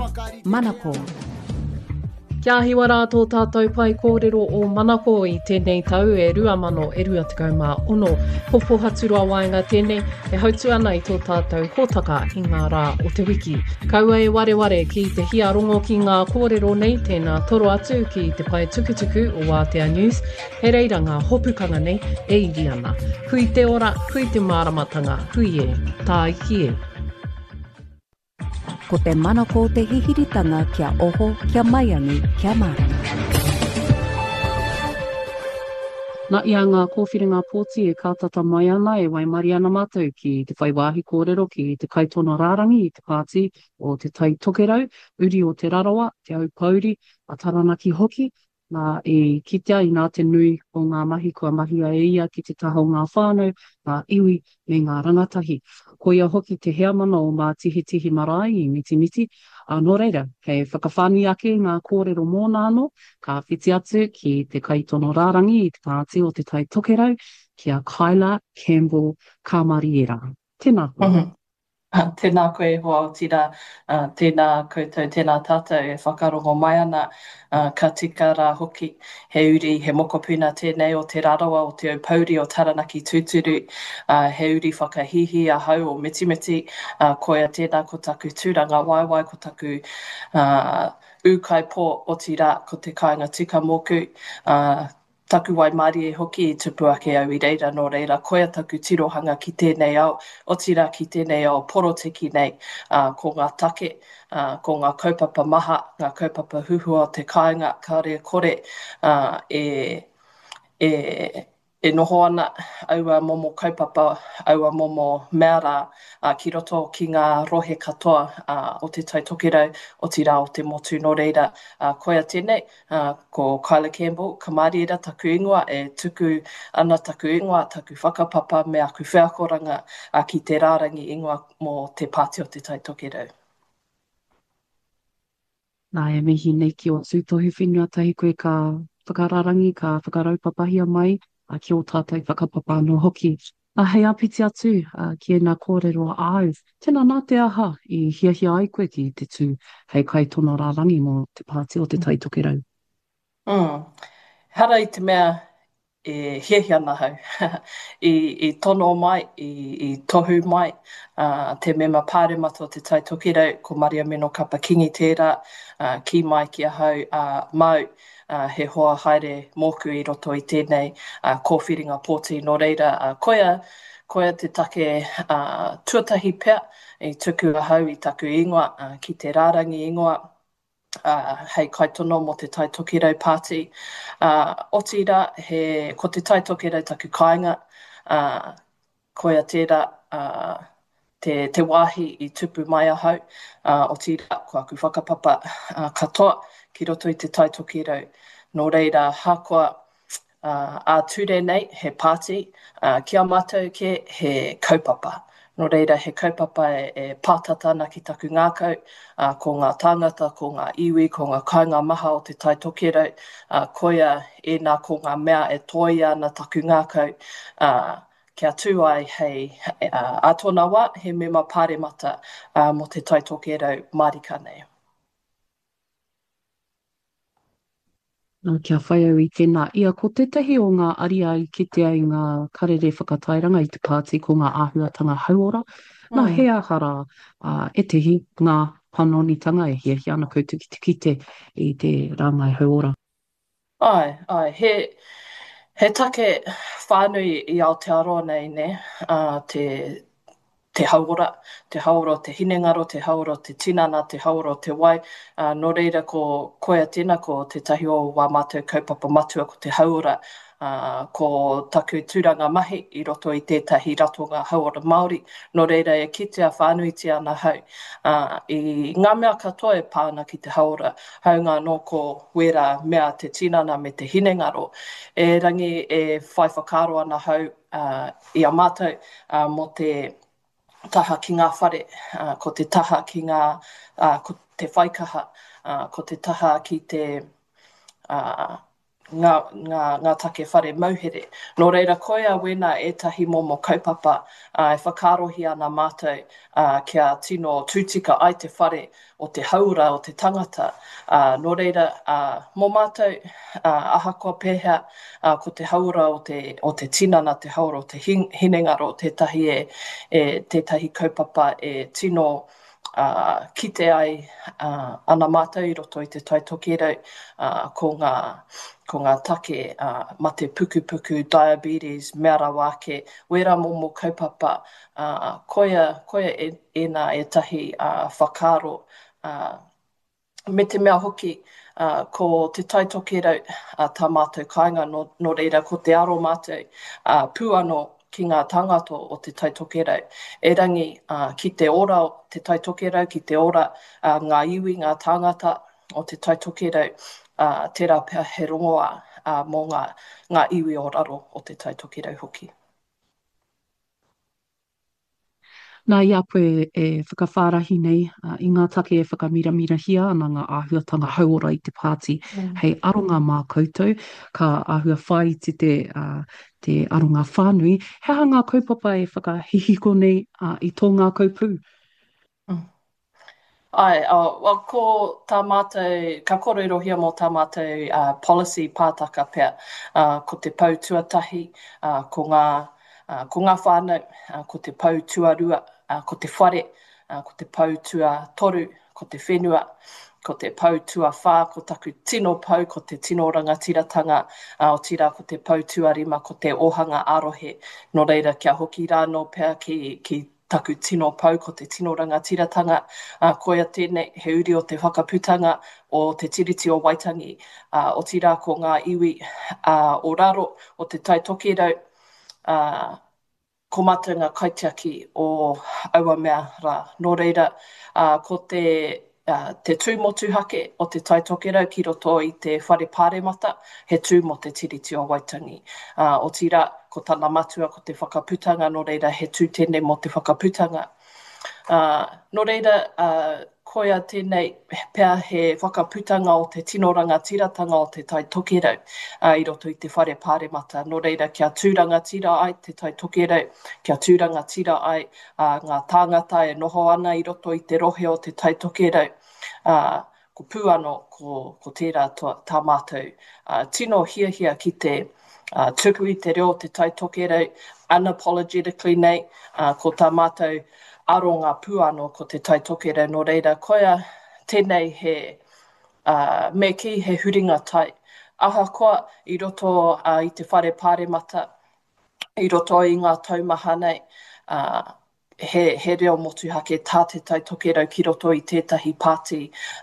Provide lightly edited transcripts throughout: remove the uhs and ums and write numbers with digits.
Manako. Kia hiwa rā tō tātou pai kōrero o Manako i tēnei tau e 2026 hofo haturua waenga tēnei e hautu ana i tō tātou hōtaka i ngā rā o te wiki. Kaua e ware ki te hia rongo ki ngā kōrero nei tēnā toro atu ki te pai tukutuku o Aotea News. He reira ngā hopukanga nei e iri ana. Hui te ora, hui te māramatanga, hui e, tā iki e. Ko te manako te hihiritanga kia oho, kia maiangi, kia marama. Nā ia ngā kōwhiringa pōti e kātata mai ana e waimari ana mātou ki te whai wāhi kōrero ki te kaitono rārangi i te pāti o te tai tokerau, uri o te rarawa, te au pauri, a taranaki hoki, nā e kitea i nā te nui o ngā mahi kua mahia e ia ki te taha o ngā whānau, ngā iwi me ngā rangatahi. Ko ia hoki te hea mana o ngā tihi marae i miti. Nō reira, kei whakawhāni ake ngā kōrero mōna anō, ka whiti atu ki te kaitono rārangi i te pāti o te tai tokerau, kia Kyla Campbell Kamariera. Tēnā koe. Tēnā koe hoa o tira, tēnā koutou, tēnā tātou e whakarongo mai ana, ka tika rā hoki, he uri, he mokopuna tēnei o te rarawa o te aupauri o Taranaki Tūturu, he uri whakahihi a hau o miti, koia tēnā ko taku tūranga waiwai, ko taku ukai pō o tira, ko te kāinga tika moku, taku wai Māori e hoki i tupu ake au i reira nō reira, koia taku tirohanga ki tēnei au, o tira ki tēnei au poroteki nei, ko ngā take, ko ngā kaupapa maha, ngā kaupapa huhua o te kāinga, ka rea kore, e noho ana aua momo kaupapa, aua momo meara ki roto ki ngā rohe katoa o te tai tokerau o tira o te motu nō reira. Koia tēnei, ko Kyla Campbell, Kamariera taku ingoa, e tuku ana taku ingoa, taku whakapapa me aku whiakoranga ki te rārangi ingoa mō te pāti o te tai tokerau. Nā e mihi nei ki o tūtohi whenua tahi koe ka whakararangi, ka whakaraupapahia mai, ki o tātou whakapapa anō hoki. Hei apiti atu ki e nā kōrero au. Tēnā nā te aha i hiahia ai koe ki te tū hei kaitono rārangi mō te pāti o te tai tokerau. Hara i te mea e hiahia ana hau. I tono mai, i tohu mai, te mema pāremata o te tai tokerau, ko Maria Meno Kapakingi tērā, ki mai ki a hau mau, he hoa haere mōku i roto i tēnei kōwhiringa pōti nō reira. Koia te take tuatahi pea i tuku a hau i taku ingoa ki te rārangi ingoa, hei kaitono mo te tai tokerau pāti. O tira, ko te tai tokerau taku kāinga, koia tērā te wāhi i tupu mai a hau, o tira, ko aku whakapapa katoa ki roto i te tai tokerau. Nō reira, hākua a ture nei, he pāti, kia mātou ke he kaupapa. Nō reira, he kaupapa e pātata ana ki taku ngākau, ko ngā tāngata, ko ngā iwi, ko ngā kāinga maha o te tai tokerau, koia e nā ko ngā mea e toi ana taku ngākau, kia tū ai hei ātona wā, he mema pāremata mo te tai tokerau marika nei. Kia whai au i tēnā. Ia, ko tētahi o ngā aria i kitea i ngā karere whakatairanga i te pāti ko ngā āhuatanga hauora. Nā hea hara e tehi ngā panonitanga e hiahia ana koutuki te i te rāngai hauora. Ai, he take whānui i Aotearoa nei, ne? Te hauora o te hinengaro, te hauora o te tinana, te hauora o te wai. Nō reira ko koia tēnā ko te tahi o wā mātou kaupapa matua ko te hauora, ko taku tūranga mahi i roto i tētahi ratonga hauora Māori. Nō reira e kitea whānuiti ana hau. I ngā mea katoa e pāna ki te hauora, haunga no ko wera mea te tinana me te hinengaro. E rangi e whai whakaro ana hau i a mātou mo te taha ki ngā whare, ko te taha ki ngā, ko te whaikaha, ko te taha ki te ngā take whare mauhere. Nō reira koia wena etahi momo kaupapa e whakarohi ana mātou kia tino tūtika ai te whare o te haura o te tangata. Nō reira mō mātou ahakoa pēhea ko te haura o te tinana, te haura o te hinengaro, tētahi tētahi kaupapa e tino kite ai ana mātou I roto I te tai tokerau ko ngā take mate puku, diabetes, mea rawa ake, wera momo kaupapa, koia ena tahi whakaro. Me te mea hoki, ko te tai tokerau tā mātou kāinga, no reira ko te aro mātou pūano ki ngā tangato o te tai tokerau. E rangi ki te ora o te tai tokerau, ki te ora ngā iwi, ngā tangata o te tai tokerau, tērā pēr he rongoa mō ngā iwi o raro o te tai tokerau hoki. Nā ia koe e whakawhārahi nei I ngā take e whakamiramira hia ana ngā āhuatanga hauora I te pāti. Hei aronga mā koutou, ka āhua whai te aronga whānui. Hea ngā kaupapa e whakahihiko nei I tō ngā kaupū? Ai, ko tā mātou, ka kōrero hia mō tā mātou policy pātaka pia, ko te pau tuatahi, ko ngā whānau, ko te pau tuarua, ko te whare, ko te pau tua toru, ko te whenua, ko te pau tua whā, ko taku tino pau, ko te tino rangatiratanga, o tira ko te pau tuarima, ko te ohanga arohe. No reira kia hoki rāno pia ki taku tino pau, ko te tino rangatiratanga, koia tēnei he uri o te whakaputanga o te tiriti o Waitangi, o tira ko ngā iwi o raro o te tai tokerau, ko mātou ngā kaitiaki o aua mea rā. Nō reira, ko te tūmotu hake o te tai tokerau ki roto I te whare pāremata, he tū mo te tiriti o Waitangi. O tira, ko tāna matua ko te whakaputanga, nō reira he tū tēnei mo te whakaputanga. Nō reira, koia tēnei pēr he whakaputanga o te tino rangatiratanga o te tai tokerau I roto I te whare pāremata. Nō reira, kia tūrangatira ai te tai tokerau, kia tūrangatira ai ngā tāngata e noho ana I roto I te rohe o te tai tokerau. Ko pūano ko tērā tā mātou. Tino hia ki te tuku I te reo te tai tokerau, unapologetically nei, ko tā mātou aronga pūano ko te tai tokerau. No reira, koia tēnei he me ki he huringa tai. Ahakoa I roto I te whare pāremata, I roto I ngā taumaha nei, he reo motuhake tā te tai tokerau ki roto I tētahi pāti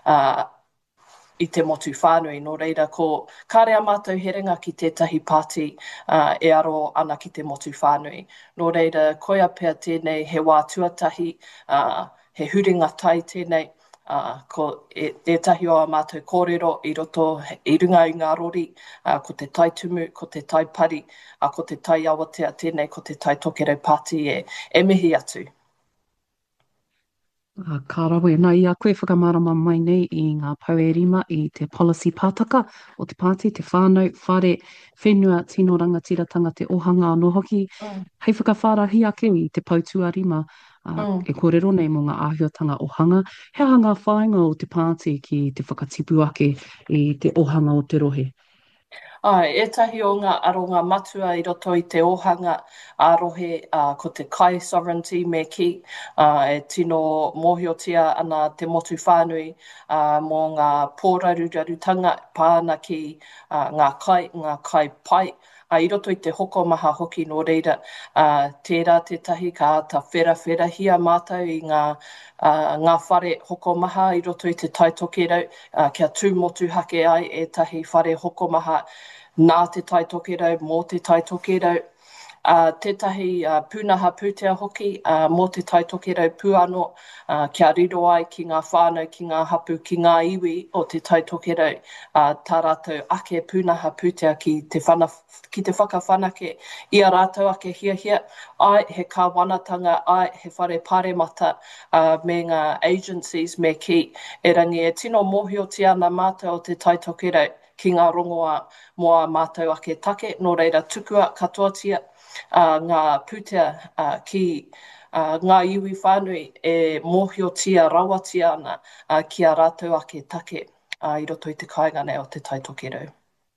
I te motu whānui. Nō reira, ko kārea mātou he ringa ki tētahi pāti e aro ana ki te motu whānui. Nō reira, koia pēr tēnei he wā tuatahi, he huringa tai tēnei, ko etahi o a mātou kōrero I roto I runga I ngā rori, ko te tai tumu, ko te tai pari, ko te tai awatea tēnei, ko te tai tokerau pāti e mihi atu. Ka rawe, nā ia koe whakamārama mai nei I ngā pau e rima I te policy pātaka o te pāti, te whānau, whare, whenua, tino rangatiratanga, te ohanga anō hoki. Hei whakawhārahi ake I te pau tuarima, e kōrero nei mō ngā āhuatanga ohanga. Hea ngā whāinga o te pāti ki te whakatipu ake I te ohanga o te rohe? Etahi o ngā aronga matua I roto I te ohanga ārohe ko te kai sovereignty me ki, e tino mōhiotia ana te motu whānui mō ngā pōrarurarutanga pāna ki ngā kai pai. I roto I te hokomaha hoki nō reira, tērā tētahi ka ata whera hia mātou I ngā whare hokomaha I roto I te tai tokerau, kia tūmotu hake ai etahi whare hokomaha nā te tai tokerau, mō te tai tokerau, tētahi pūnaha pūtea hoki mō te tai tokerau pūano, kia riro ai ki ngā whānau, ki ngā hapu, ki ngā iwi o te tai tokerau, tā rātou ake pūnaha pūtea ki te whakawhanake, I a rātou ake hia, ai he kāwanatanga, ai he whare pāremata me ngā agencies me ki, e rangi e tino mōhiotia ana mātou o te tai tokerau, ki ngā rongoa moa mātou ake take. Nō reira tukua katoatia ngā pūtea ki ngā iwi whānui e mōhiotia rawatia ana ki a rātou ake take i roto i te kāinga nei o te taitokerau.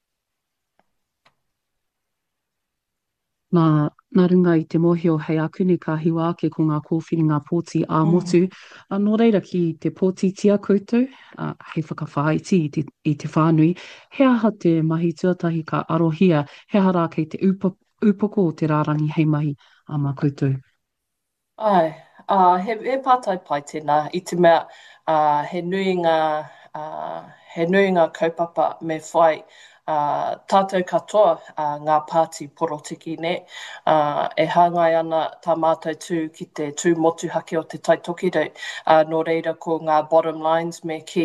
Nā runga i te mohio hei akune ka hiwa ake ko ngā kōwhiringa pōti a motu. Nō reira ki te pōti tia koutou, hei whakawhāiti i te whānui, he aha te mahi tuatahi ka arohia, he aha rā kei te upoko o te rārangi hei mahi a mā koutou. Ai, he pātai pai tēnā, i te mea he nui ngā kaupapa me whai tātou katoa ngā pāti porotiki ne. E hāngai ana tā mātou tū ki te tū motuhake o te taitokerau. Nō reira ko ngā bottom lines me ki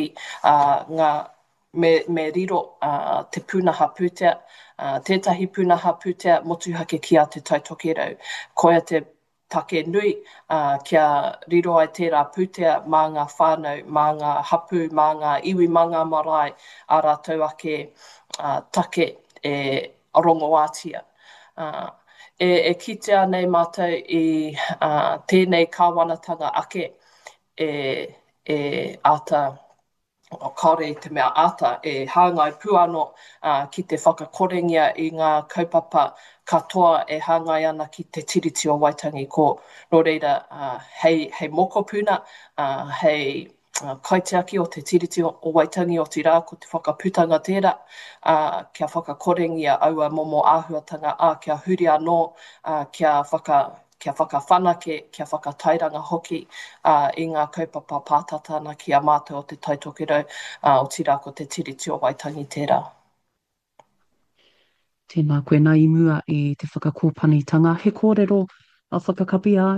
me riro te pūnaha pūtea, tētahi pūnaha pūtea motuhake ki a te taitokerau. Koia te take nui kia riro ai tērā pūtea mā ngā whānau, mā ngā hapu, mā ngā iwi manga marae a rātou ake take e rongoātia. E kitea nei mātou i tēnei kāwanatanga ake e ata, kaore i te mea ata, e hāngai puano ki te whakakorengia i ngā kaupapa katoa e hāngai ana ki te tiriti o Waitangi ko. Nō reira, hei moko puna, hei kaitiaki o te tiriti o Waitangi o tirā ko te whakaputanga tērā, kia whakakorengia aua momo āhuatanga kia huri anō, kia whakawhanake, kia whakatairanga hoki i ngā kaupapa pātatana ki a mātou o te taitokerau o tirā ko te tiriti o Waitangi tērā. Tēnā koe nā i mua i te whakakōpanitanga. He kōrero a whakakapi ai?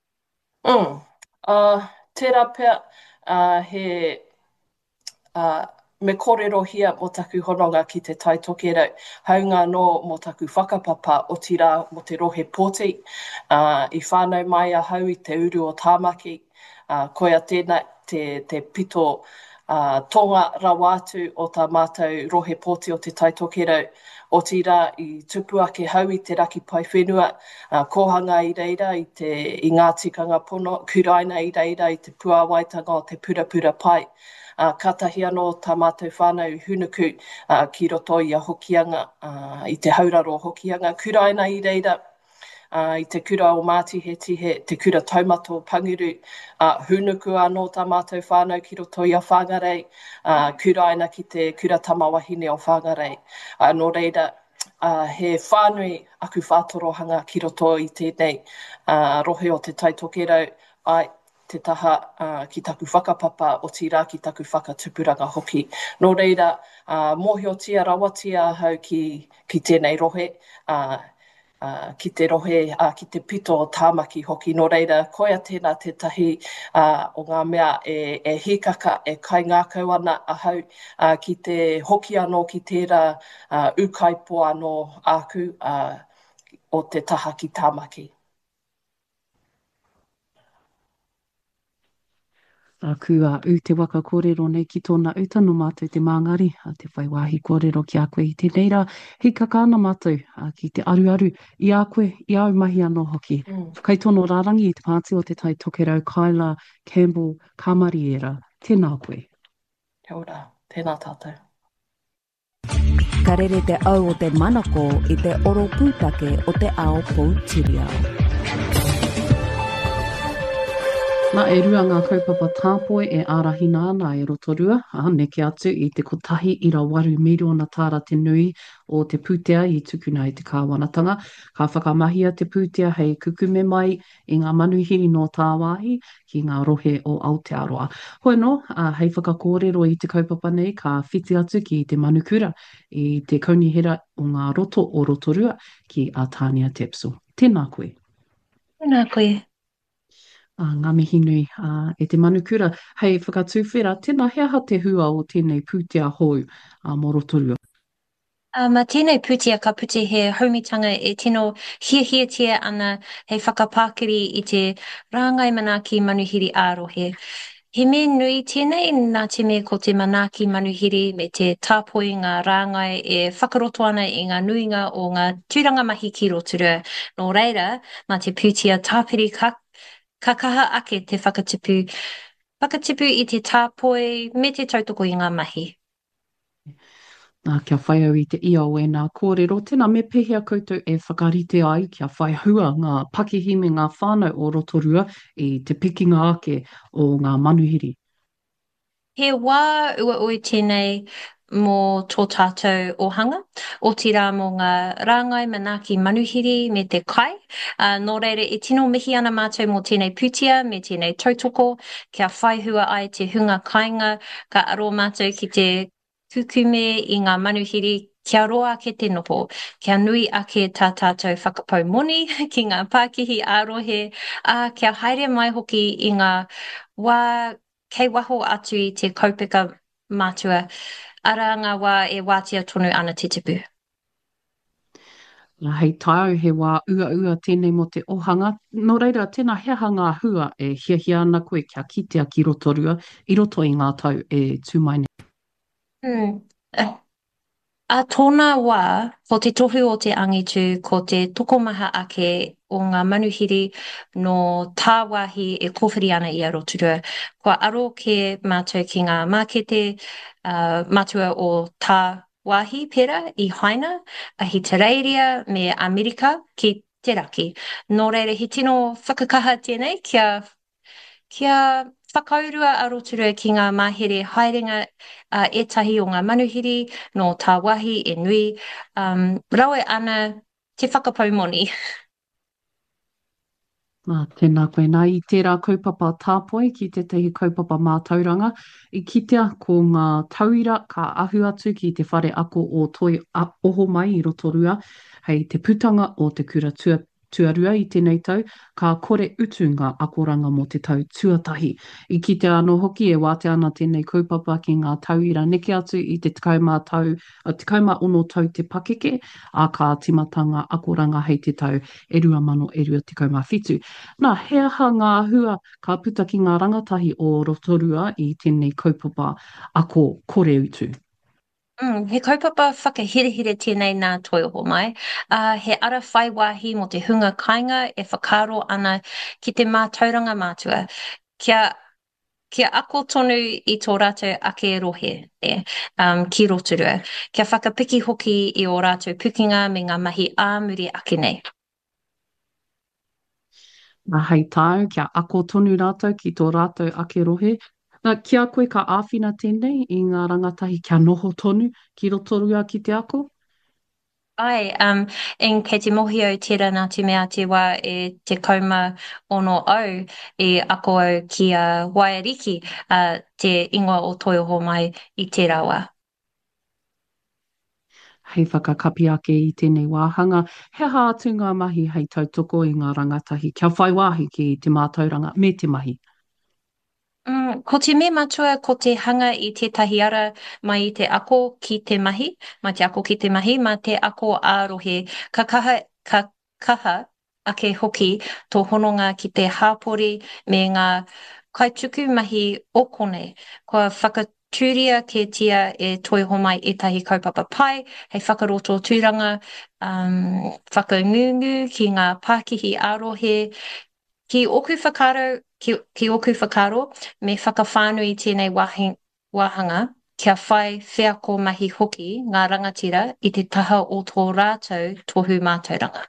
Tērā pea me kōrero hia mō taku hononga ki te taitokerau. Haunga no mō taku whakapapa o tirā mo te rohe pōti. I whānau mai a hau i te uru o tāmaki. Koia tēnā te pito tonga rawātu o tā mātou rohe pōti o te taitokerau. O tirā i tupu ake hau i te raki pai whenua, kohanga i reira i ngā tikanga pono, kuraina i reira i te puawaitanga o te purapura pai. Katahi anō tā mātou whānau hunuku ki roto i a hokianga, i te hauraro hokianga, kuraina i reira, i te kura o mātihe, te kura taumato panguru, hunuku anō tā mātou whānau ki roto i a whāngarei, kuraina ki te kura tamawahine o whāngarei. Nō reira, he whānui aku whātorohanga ki roto i tēnei rohe o te taitokerau, ai te taha ki taku whakapapa o tirā ki taku whakatupuranga hoki. Nō reira, mōhiotia rawatia hau ki tēnei rohe, ki te rohe, ki te pito o tāmaki hoki. Nō reira, koia tēnā tētahi o ngā mea e hikaka, e kai ngākau ana a hau ki te hoki anō ki tērā ukaipo anō aku o te taha ki tāmaki. Kua te waka kōrero nei ki tōna utano mātou te māngari, te whai wāhi kōrero ki a koe i te neira. Hei kakāna mātou ki te aruaru i a koe, i au mahi anō hoki. Whakaitono rārangi i te pāti o te taitokerau Kyla Campbell Kamariera. Tēnā koe. Kia ora, tēnā tātou. Ka rere te au o te manako i te oro pūtake o te ao Pouchiriao. Nā e rua ngā kaupapa tāpoe e ārahina ana e rotorua, neke atu i te kotahi ira waru miriona tāra te nui o te pūtea i tukuna i te kāwanatanga. Ka whakamahia te pūtea hei kukume mai i ngā manuhiri no tā wāhi ki ngā rohe o Aotearoa. Hoi no, hei whakakōrero i te kaupapa nei ka whiti atu ki te manukura i te kaunihera o ngā roto o rotorua ki a Tania Tepso. Tēnā koe. Tēnā koe. Ngā mihi nui e te manukura. Hei whakatūwhera, tēnā he aha te hua o tēnei pūtea hou mō rotorua. Ma tēnei pūtea ka pute he haumitanga e tino hiahiatia ana hei whakapākiri i te rāngai mana ki manuhiri ārohe. He me nui tēnei nā te me ko te manaaki manuhiri me te tāpoi ngā rāngai e whakaroto ana i ngā nuinga o ngā tūranga mahi ki Rotorua. Nō reira, mā te pūtia tāpiri ka kaha ake te whakatipu i te tāpoi me te tautoko i ngā mahi. Kia whai au i te ia o e nā kōrero. Tēnā me pehea koutou e whakarite ai kia whai hua ngā pakihi me ngā whānau o Rotorua i te pikinga ake o ngā manuhiri. He wā ua ui tēnei mō tō tātou ohanga, o tira mō ngā rāngai manaaki manuhiri me te kai. Nō reira, e tino mihi ana mātou mō tēnei pūtia me tēnei tautoko, kia whaihua ai te hunga kāinga, ka aro mātou ki te kukume i ngā manuhiri, kia roa ke te noho, kia nui ake tā tātou whakapau moni ki ngā Pākihi ārohe, kia haere mai hoki i ngā wā kei waho atu i te kaupeka mātua, ara ngā wā e wātia tonu ana te tipu. Hei tāu he wā ua ua tēnei mo te ohanga. Nō reira, tēnā hea ngā hua e hiahia ana koe kia kitea ki Rotorua, i roto i ngā tau e tūmaine. A tōna wā, ko te tohu o te angitu, ko te tokomaha ake o ngā manuhiri no tā wāhi e kōwhiri ana i a Rotorua. Kua aro ke mātou ki ngā mākete mātua o tā wāhi pera i Haina, ahi Tereiria me Amerika ki te raki. Nō reira, he tino whakakaha tēnei kia whakaurua a Rotorua ki ngā mahere haerenga etahi o ngā manuhiri no tā wahi e nui. Rawe ana te whakapau moni. Tēnā koe nā i tērā kaupapa tāpoi ki te tehi kaupapa mātauranga. I kitea ko ngā tauira ka ahu atu ki te whare ako o toi oho mai i Rotorua. Hei te putanga o te kura tuarua i tēnei tau, ka kore utu ngā akoranga mo te tau tuatahi. I kitea anō hoki e wāte ana tēnei kaupapa ki ngā tauira neke atu i te 11 tau te pakeke, a ka timatanga akoranga hei te tau 2027. Nā, he aha ngā hua ka puta ki ngā rangatahi o Rotorua i tēnei kaupapa ako kore utu. He kaupapa whakahirehire tēnei nā toiho mai. He ara whai wāhi mo te hunga kāinga e whakaro ana ki te mātauranga mātua. Kia ako tonu i tō rātou ake rohe ki Rotorua. Kia whakapiki hoki i o rātou pukinga me ngā mahi āmuri ake nei. Hei tāu, kia ako tonu rātou ki tō rātou ake rohe. Kia koe ka āwhina tēnei i ngā rangatahi kia noho tonu ki Rotorua ki te ako? Ai, kei te mohi au tera nā te mea te wā e te kauma ono au i ako au ki a Wairiki, te ingoa o Toiho mai i tērā wā. Hei whakakapi ake i tēnei wāhanga. He ha atu ngā mahi hei tautoko i ngā rangatahi. Kia whai wāhi ki te mātauranga me te mahi. Ko te me matua, ko te hanga i tētahi ara mai i te ako ki te mahi, mai te ako ki te mahi, mai te ako ārohe, ka kaha ake hoki tō hononga ki te hāpori me ngā kaituku mahi okone. Kua whakatūria ke tia e toiho mai etahi kaupapa pai, hei whakaroto tūranga, whakangungu ki ngā Pākihi ārohe, ki oku whakaro me whakawhānui tēnei wāhanga kia whai whiako mahi hoki ngā rangatira i te taha o tō rātou tohu mātauranga.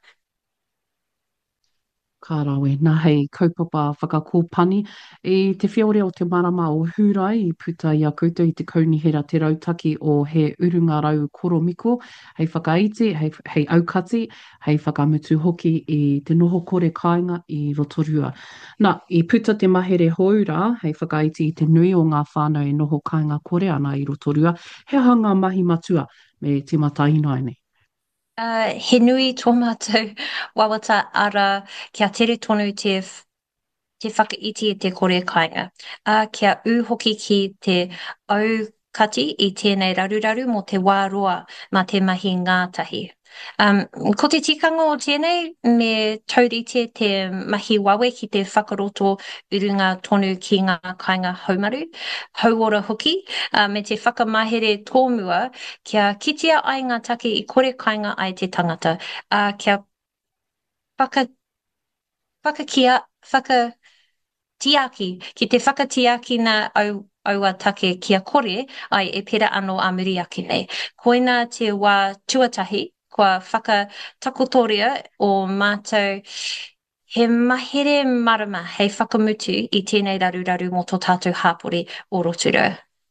Ka rawe, nā hei kaupapa whakakōpani. I te whiore o te marama o Hūrai i puta i a koutou i te kaunihera te rautaki o he urunga rau koromiko, hei whakaiti, hei aukati, hei whakamutu hoki i te noho kore kāinga i Rotorua. Nā, i puta te mahere houra, hei whakaiti i te nui o ngā whānau e noho kāinga kore ana i Rotorua, he hanga mahi matua me te mataina nei. He nui tō mātou wawata ara kia tere tonu te whakaiti e te kore kāinga. Kia u hoki ki te aukati i tēnei raruraru mo te wā roa ma te mahi ngātahi. Ko te tikanga o tēnei, me taurite te mahi wawe ki te whakaroto urunga tonu ki ngā kāinga haumaru, hauora hoki, me te whakamahere tōmua, kia kitea ai ngā take I kore kāinga ai te tangata, kia whakatiaki, ki te whakatiaki nā aua take kia kore ai e pera anō a muri ake nei. Koina te wā tuatahi, kua whakatakotoria o mātou he mahere marama hei whakamutu I tēnei raruraru mō tō tātou hāpori o Rotorua.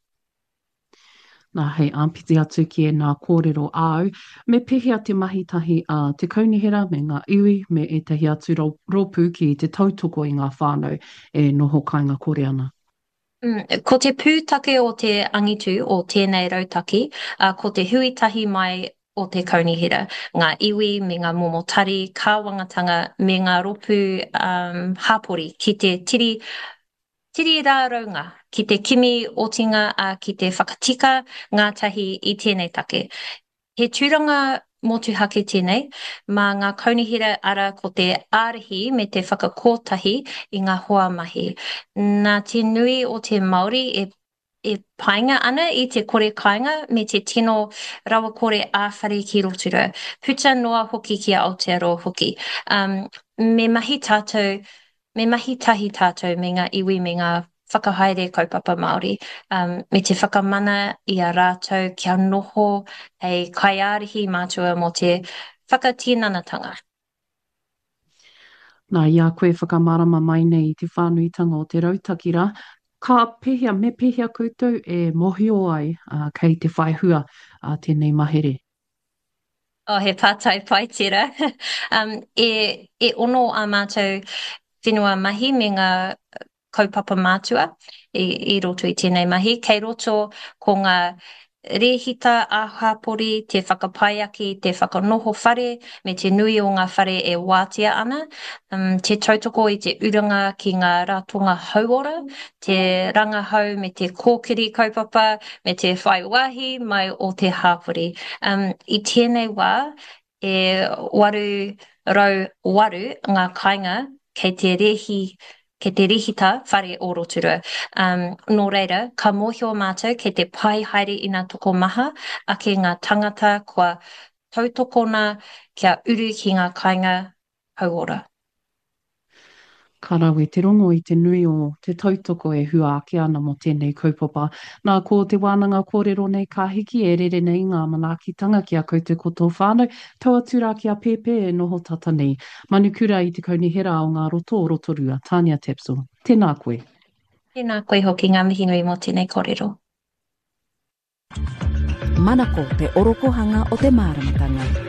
Nā hei ampiti atu ki e nā kōrero au, me pehea te mahitahi a te kaunihera me ngā iwi me e tahi atu ropu ki te tautoko I ngā whānau e noho kāinga kore ana. Ko te pūtake o te angitu o tēnei rautaki, ko te huitahi mai o te kaunihera, ngā iwi me ngā momotari, kāwangatanga me ngā ropu hāpori ki te tiri rāraunga, ki te kimi otinga ki te whakatika ngātahi I tēnei take. He tūranga motuhake tēnei, mā ngā kaunihera ara ko te ārahi me te whakakotahi I ngā hoa mahi. Nā te nui o te Māori e painga ana I te kore kāinga me te tino rawa kore āwhare ki Rotorua. Puta noa hoki ki a Aotearoa hoki. Me mahi tahi tātou me ngā iwi me ngā whakahaere kaupapa Māori, me te whakamana I a rātou kia noho hei kaiārihi mātua mō te whakatīnanatanga. Nā ia koe whakamarama mai nei I te whānuitanga o te rautakira, ka pehea me pehea koutou e mohio ai kei te whaihua tēnei mahere. He pātai pai tira. E ono a mātou whenua mahi me ngā kaupapa mātua I roto I tēnei mahi. Kei roto ko ngā rehita āhapori, te whakapaiaki, te whakanoho whare, me te nui o ngā whare e wātia ana. Te tautoko I te uranga ki ngā ratonga hauora, te rangahau me te kōkiri kaupapa, me te whaiwahi mai o te hāpori. I tēnei wā, e 808 ngā kāinga kei te rehita whare o Rotorua. Nō reira, ka mōhio mātou kei te pai haere I ngā toko maha, ake ngā tangata kua tautokona kia uru ki ngā kāinga hauora. Ka rawe te rongo I te nui o te tautoko e hua ake ana mo tēnei kaupapa. Nā ko te wānanga kōrero nei ka hiki e rere nei ngā manaakitanga ki a koutou koto whānau, taua tūrā ki a pēpē e noho tata nei. Manukura I te kaunihera o ngā roto o Rotorua, Tania Tepso. Tēnā koe. Tēnā koe hoki ngā mihi nui mo tēnei kōrero. Manako te orokohanga o te māramatanga.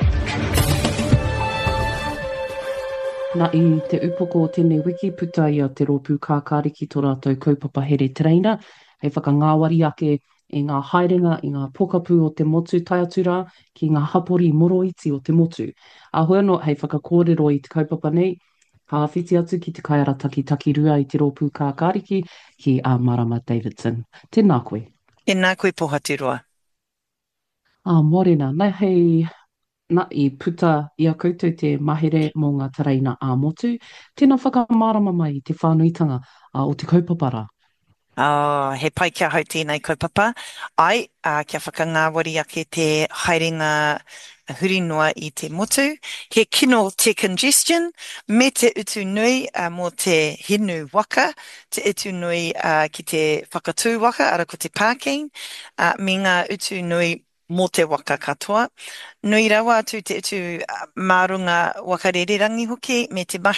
Nā I te upoko o tēnei wiki puta I a te rōpū kākāriki tō rātou kaupapa here tereina, hei whakangāwari ake I ngā haerenga I ngā pokapū o te motu taiatura ki ngā hapori moroiti o te motu. Ahoi anō hei whakakōrero I te kaupapa nei, ka hawhiti atu ki te kaiara taki rua I te rōpū kākāriki ki a Marama Davidson. Tēnā koe. Tēnā koe pohatiroa. Morena, nei hei na I puta I a koutou te mahere mō ngā tareina a motu. Tēnā whakamārama mai I te whānuitanga o te kaupapara. He pai kia hau tēnei kaupapa. Ai, kia whakangāwari ake te haerenga huri noa I te motu. He kino te congestion, me te utu nui mō te hinu waka, te utu nui ki te whakatū waka, ara ko te parking, me ngā utu nui mō te waka katoa. Nui rawa atu te utu mārunga wakarererangi hoki, me te mahi